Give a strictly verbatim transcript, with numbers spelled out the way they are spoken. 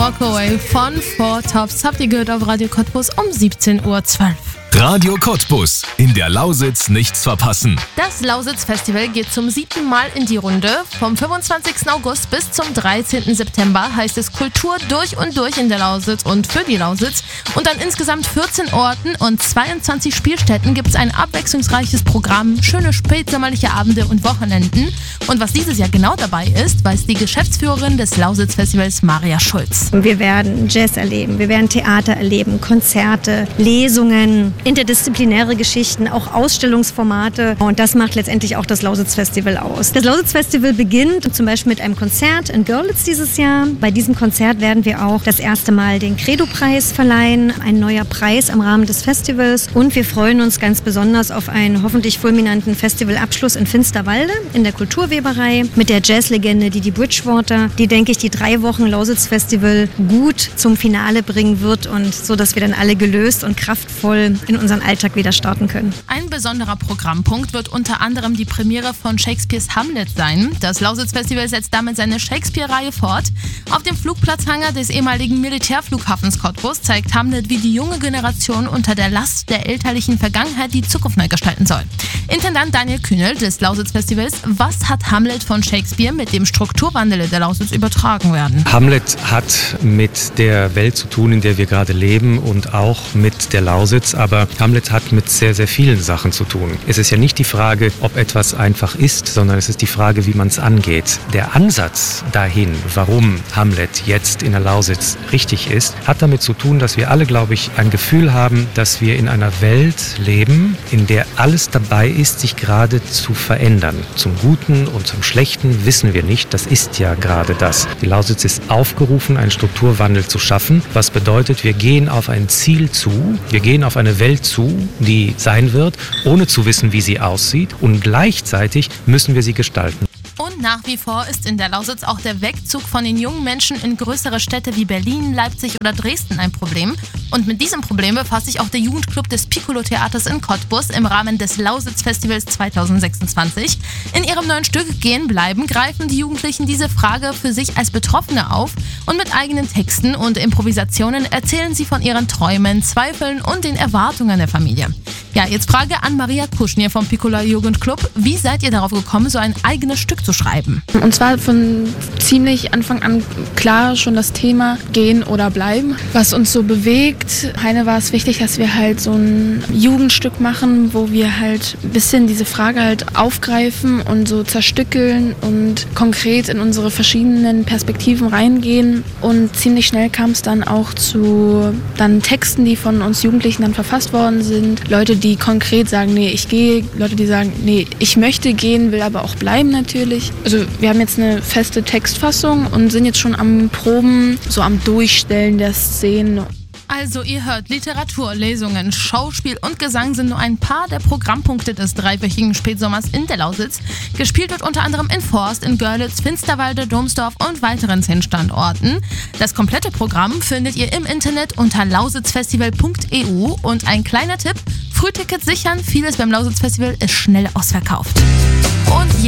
Walkaway von Four Tops habt ihr gehört auf Radio Cottbus um siebzehn Uhr zwölf. Radio Cottbus. In der Lausitz nichts verpassen. Das Lausitz-Festival geht zum siebten Mal in die Runde. Vom fünfundzwanzigsten August bis zum dreizehnten September heißt es Kultur durch und durch in der Lausitz und für die Lausitz. Und an insgesamt vierzehn Orten und zweiundzwanzig Spielstätten gibt es ein abwechslungsreiches Programm, schöne spätsommerliche Abende und Wochenenden. Und was dieses Jahr genau dabei ist, weiß die Geschäftsführerin des Lausitz-Festivals, Maria Schulz. Wir werden Jazz erleben, wir werden Theater erleben, Konzerte, Lesungen, interdisziplinäre Geschichten, auch Ausstellungsformate. Und das macht letztendlich auch das Lausitz-Festival aus. Das Lausitz-Festival beginnt zum Beispiel mit einem Konzert in Görlitz dieses Jahr. Bei diesem Konzert werden wir auch das erste Mal den Credo-Preis verleihen, ein neuer Preis im Rahmen des Festivals. Und wir freuen uns ganz besonders auf einen hoffentlich fulminanten Festivalabschluss in Finsterwalde in der Kulturweberei mit der Jazzlegende Didi Bridgewater, die, denke ich, die drei Wochen Lausitz-Festival gut zum Finale bringen wird und so, dass wir dann alle gelöst und kraftvoll in unseren Alltag wieder starten können. Ein besonderer Programmpunkt wird unter anderem die Premiere von Shakespeares Hamlet sein. Das Lausitz-Festival setzt damit seine Shakespeare-Reihe fort. Auf dem Flugplatzhangar des ehemaligen Militärflughafens Cottbus zeigt Hamlet, wie die junge Generation unter der Last der elterlichen Vergangenheit die Zukunft neu gestalten soll. Intendant Daniel Kühnel des Lausitz-Festivals: Was hat Hamlet von Shakespeare mit dem Strukturwandel in der Lausitz übertragen werden? Hamlet hat mit der Welt zu tun, in der wir gerade leben und auch mit der Lausitz, aber Hamlet hat mit sehr, sehr vielen Sachen zu tun. Es ist ja nicht die Frage, ob etwas einfach ist, sondern es ist die Frage, wie man es angeht. Der Ansatz dahin, warum Hamlet jetzt in der Lausitz richtig ist, hat damit zu tun, dass wir alle, glaube ich, ein Gefühl haben, dass wir in einer Welt leben, in der alles dabei ist, sich gerade zu verändern. Zum Guten und zum Schlechten wissen wir nicht. Das ist ja gerade das. Die Lausitz ist aufgerufen, einen Strukturwandel zu schaffen, was bedeutet, wir gehen auf ein Ziel zu, wir gehen auf eine Welt zu, die sein wird, ohne zu wissen, wie sie aussieht, und gleichzeitig müssen wir sie gestalten. Und nach wie vor ist in der Lausitz auch der Wegzug von den jungen Menschen in größere Städte wie Berlin, Leipzig oder Dresden ein Problem. Und mit diesem Problem befasst sich auch der Jugendclub des Piccolo-Theaters in Cottbus im Rahmen des Lausitz-Festivals zweitausendsechsundzwanzig. In ihrem neuen Stück Gehen bleiben greifen die Jugendlichen diese Frage für sich als Betroffene auf und mit eigenen Texten und Improvisationen erzählen sie von ihren Träumen, Zweifeln und den Erwartungen der Familie. Ja, jetzt Frage an Maria Kuschnier vom Piccolo Jugendclub: Wie seid ihr darauf gekommen, so ein eigenes Stück zu schreiben? Und zwar von ziemlich Anfang an klar schon das Thema Gehen oder Bleiben, was uns so bewegt. Heine war es wichtig, dass wir halt so ein Jugendstück machen, wo wir halt ein bisschen diese Frage halt aufgreifen und so zerstückeln und konkret in unsere verschiedenen Perspektiven reingehen. Und ziemlich schnell kam es dann auch zu dann Texten, die von uns Jugendlichen dann verfasst worden sind. Leute, die konkret sagen, nee, ich gehe. Leute, die sagen, nee, ich möchte gehen, will aber auch bleiben natürlich. Also wir haben jetzt eine feste Textfassung und sind jetzt schon am Proben, so am Durchstellen der Szenen. Also ihr hört, Literatur, Lesungen, Schauspiel und Gesang sind nur ein paar der Programmpunkte des dreiwöchigen Spätsommers in der Lausitz. Gespielt wird unter anderem in Forst, in Görlitz, Finsterwalde, Domsdorf und weiteren zehn Standorten. Das komplette Programm findet ihr im Internet unter lausitzfestival punkt e u und ein kleiner Tipp: Frühtickets sichern, vieles beim Lausitzfestival ist schnell ausverkauft. Und